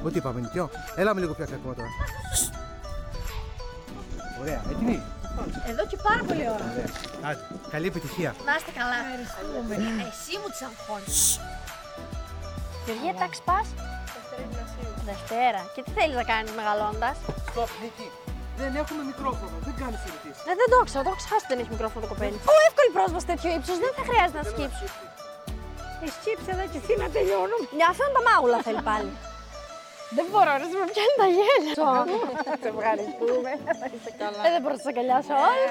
Ό,τι είπαμε, νοικιό. Έλα με λίγο πιο ακόμα τώρα. Ωραία, έτοιμη. Εδώ και πάρα πολύ ώρα. Άντε, καλή επιτυχία. Να είστε καλά. Εσύ μου τις αγχώνεις. Γεωργία, τάξη πας. Δευτέρα. Και τι θέλεις να κάνεις μεγαλώντας? Στοπ, Νίκη. Δεν έχουμε μικρόφωνο, δεν κάνεις ερωτήσεις. Δεν το ξέρω, το έχω ξεχάσει ότι δεν έχει μικρόφωνο το κοπέλι. Εύκολη πρόσβαση τέτοιο ύψος, δεν θα χρειάζεται να σκύψει. Σκύψε εδώ και εσύ να τελειώνουμε. Μια αυτό είναι τα μάγουλα θέλει πάλι. Δεν μπορώ, ρε, με πιάνει τα γέλια. Σε ευχαριστούμε. Να είσαι καλά. Δεν μπορώ να σας αγκαλιάσω όλοι.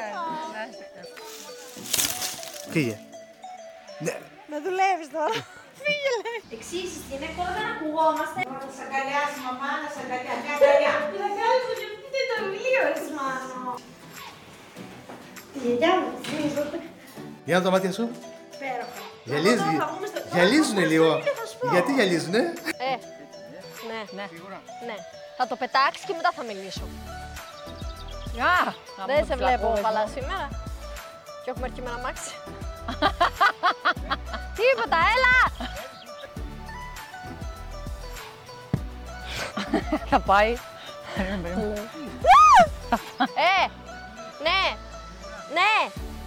Φύγε. Ναι. Με δουλεύεις τώρα. Φύγε, λέει. Εξήσεις την έκονα, δεν ακουγόμαστε. Να σε αγκαλιάσει, μαμά, να σε αγκαλιάσει. Μια αγκαλιά. Να κάνεις το γευτείτε το βιβλίο, ρε Μάνο. Τη γιαγιά μου, Για να τα μάτια σου. υπέροχα. Γυαλίζουνε λίγο. Γιατί γυαλίζουνε? Ναι. Ναι. Θα το πετάξεις και μετά θα μιλήσω. Δεν σε βλέπω καλά σήμερα. Και έχουμε έρθει με ένα μάξι. Τίποτα, έλα! Θα πάει. Ναι! Ναι!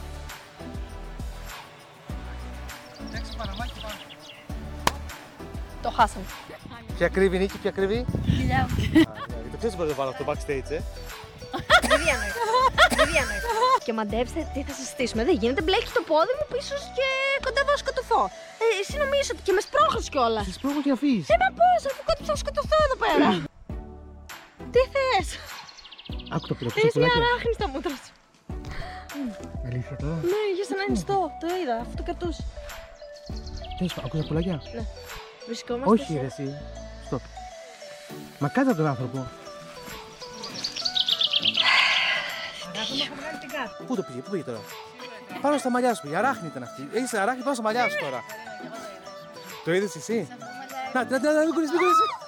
Το χάσαμε. Ποια κρύβει, Νίκη, ποια κρύβει? Φιλιά μου. Το ξέρεις μπορεί να βάλω αυτό backstage, Δεν διανοείται. Και μαντέψτε τι θα συζητήσουμε. Δεν γίνεται, μπλέκει το πόδι μου πίσω και κοντεύω να σκοτωθώ. Εσύ νομίζεις ότι και με σπρώχνεις κιόλας. Τι σπρώχνω και αφήσεις. Να πώς, αφού κοντεύω να σκοτωθώ εδώ πέρα. Τι θες? Άκου το πουλάκι. Θες μια αράχνη στα μούτρα σου. Αλήθεια τώρα. Ναι, για σαν να νηστώ. Το είδα, αφού το κρατούσε. Τέλος πάντων, ακούς τα πουλάκια. Ναι. Βρισκόμαστε Όχι, ρε, εσύ. Στοπ. Μα κάτω από τον άνθρωπο. Πού το πήγε, πού πήγε τώρα? Πάνω στα μαλλιά σου, η αράχνη ήταν αυτή. Έχεις αράχνη πάνω στα μαλλιά σου τώρα. Το είδες εσύ? Να, μην κουρείς, μην κουρείς.